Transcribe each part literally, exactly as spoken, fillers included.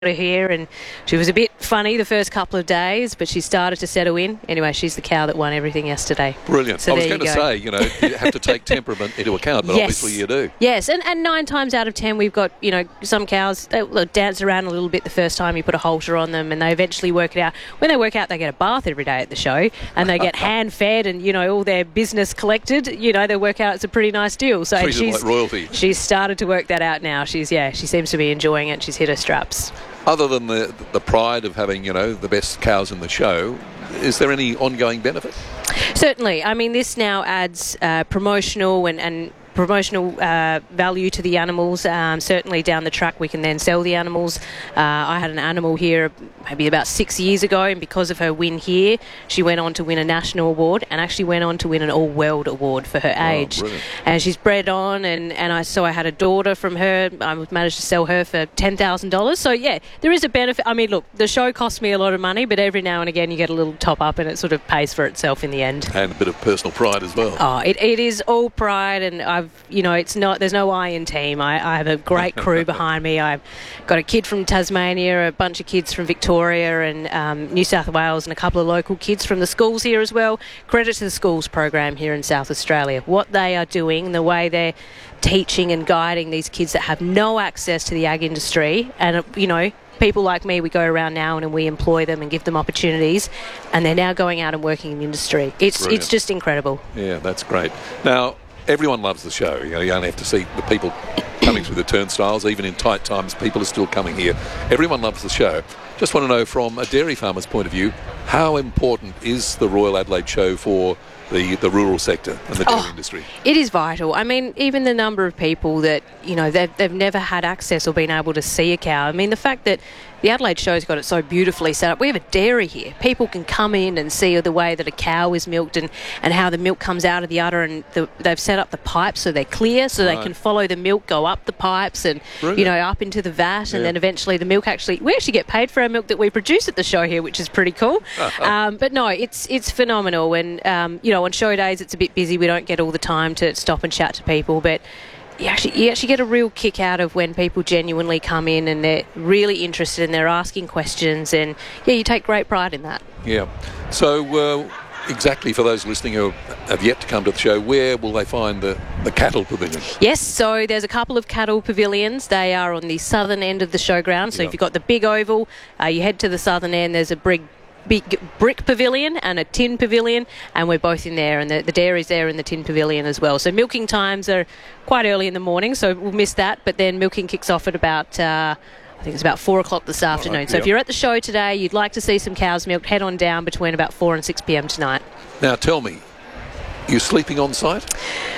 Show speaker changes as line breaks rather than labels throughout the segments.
her here, and she was a bit funny the first couple of days, but she started to settle in. Anyway, she's the cow that won everything yesterday.
Brilliant.
So
I was
there
going
you
to
go.
say, you know, you have to take temperament into account, but
Yes.
obviously you do.
Yes, and, and nine times out of ten, we've got, you know, some cows, they will dance around a little bit the first time you put a halter on them, and they eventually work it out. When they work out, they get a bath every day at the show, and they get hand-fed and, you know, all their business collected. You know, they work out it's a pretty nice deal. So and
Treated
she's,
like royalty.
She's started to work that out now. She's, yeah, she seems to be enjoying it. She's hit her straps.
Other than the the pride of having, you know, the best cows in the show, is there any ongoing benefit?
Certainly. I mean, this now adds uh, promotional and, and promotional uh, value to the animals. Um, certainly down the track we can then sell the animals. Uh, I had an animal here maybe about six years ago, and because of her win here, she went on to win a national award and actually went on to win an all-world award for her age.
Brilliant.
And she's bred on, and, and I so I had a daughter from her. I managed to sell her for ten thousand dollars. So, yeah, there is a benefit. I mean, look, the show cost me a lot of money, but every now and again you get a little top-up and it sort of pays for itself in the end.
And a bit of personal pride as well.
Oh, it, it is all pride, and I've, you know, it's not, there's no I in team. I, I have a great crew behind me. I've got a kid from Tasmania, a bunch of kids from Victoria and um, New South Wales, and a couple of local kids from the schools here as well. Credit to the schools program here in South Australia. What they are doing, the way they're teaching and guiding these kids that have no access to the ag industry, and, you know, people like me, we go around now and we employ them and give them opportunities, and they're now going out and working in the industry. It's
Brilliant.
It's just incredible.
Yeah, that's great. Now, everyone loves the show. You know, you only have to see the people coming through the turnstiles. Even in tight times, people are still coming here. Everyone loves the show. Just want to know, from a dairy farmer's point of view, how important is the Royal Adelaide Show for the, the rural sector and the dairy
Oh,
industry?
It is vital. I mean, even the number of people that, you know, they've, they've never had access or been able to see a cow. I mean, the fact that the Adelaide Show's got it so beautifully set up. We have a dairy here. People can come in and see the way that a cow is milked and, and how the milk comes out of the udder, and the, they've set up the pipes so they're clear, so
Right.
they can follow the milk, go up the pipes and,
Brilliant.
you know, up into the vat,
Yeah.
and then eventually the milk actually... We actually get paid for our milk that we produce at the show here, which is pretty cool. um, but no, it's it's phenomenal. And, um, you know, on show days it's a bit busy. We don't get all the time to stop and chat to people, but... You actually, you actually get a real kick out of when people genuinely come in and they're really interested and they're asking questions, and yeah, you take great pride in that.
Yeah. So, uh, exactly for those listening who have yet to come to the show, where will they find the, the cattle pavilion?
Yes, so there's a couple of cattle pavilions. They are on the southern end of the showground. So
Yeah.
if you've got the big oval, uh, you head to the southern end, there's a big big brick pavilion and a tin pavilion, and we're both in there, and the, the dairy's there in the tin pavilion as well. So milking times are quite early in the morning, so we'll miss that, but then milking kicks off at about uh, I think it's about four o'clock this afternoon. So
yeah.
if you're at the show today, you'd like to see some cows milked, head on down between about four and six p.m. tonight.
Now, tell me, you sleeping on site?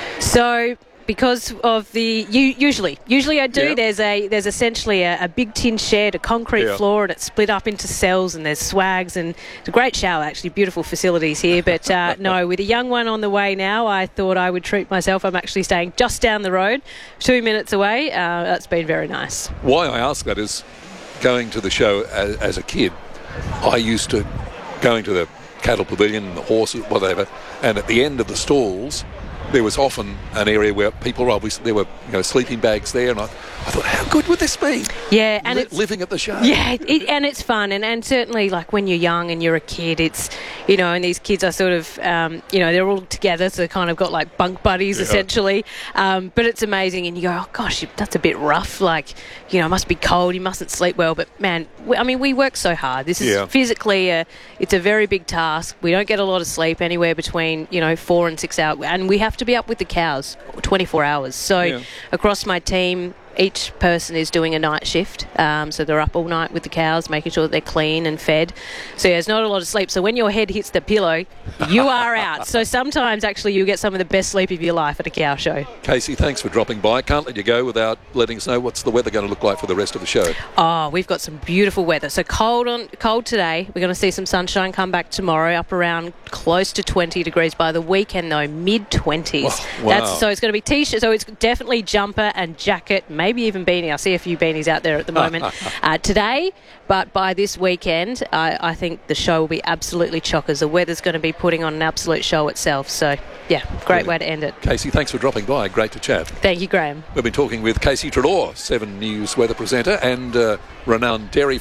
So because of the you, usually usually I do
Yeah.
there's a there's essentially a, a big tin shed, a concrete
Yeah.
floor, and it's split up into cells, and there's swags, and it's a great shower, actually. Beautiful facilities here. But uh, no, with a young one on the way now, I thought I would treat myself. I'm actually staying just down the road, two minutes away. Uh, that's been very nice.
Why I ask that is, going to the show as, as a kid, I used to going to the cattle pavilion, the horses, whatever, and at the end of the stalls there was often an area where people were obviously, there were, you know, sleeping bags there, and I, I thought, how good would this be?
Yeah, and
Li-
it's
living at the show.
Yeah, it, and it's fun, and, and certainly, like, when you're young and you're a kid, it's, you know, and these kids are sort of, um, you know, they're all together, so kind of got like bunk buddies,
Yeah.
essentially. Um, but it's amazing, and you go, oh gosh, that's a bit rough. Like, you know, it must be cold, you mustn't sleep well. But man, we, I mean, we work so hard. This is
Yeah.
physically, a, it's a very big task. We don't get a lot of sleep, anywhere between, you know, four and six hours, and we have to be up with the cows twenty-four hours. So
Yeah.
across my team, each person is doing a night shift, um, so they're up all night with the cows, making sure that they're clean and fed. So yeah, there's not a lot of sleep. So when your head hits the pillow, you are out. So sometimes, actually, you get some of the best sleep of your life at a cow show.
Casey, thanks for dropping by. Can't let you go without letting us know what's the weather going to look like for the rest of the show.
Oh, we've got some beautiful weather. So cold on cold today. We're going to see some sunshine come back tomorrow, up around close to twenty degrees. By the weekend, though, mid twenties.
Wow.
That's so it's going to be t-shirt. So it's definitely jumper and jacket. maybe even beanie. I see a few beanies out there at the moment uh, today, but by this weekend, I, I think the show will be absolutely chockers. The weather's going to be putting on an absolute show itself. So, yeah, great Brilliant. way to end it.
Casey, thanks for dropping by. Great to chat.
Thank you, Graham.
We've been talking with Casey Treloar, Seven News weather presenter and uh, renowned dairy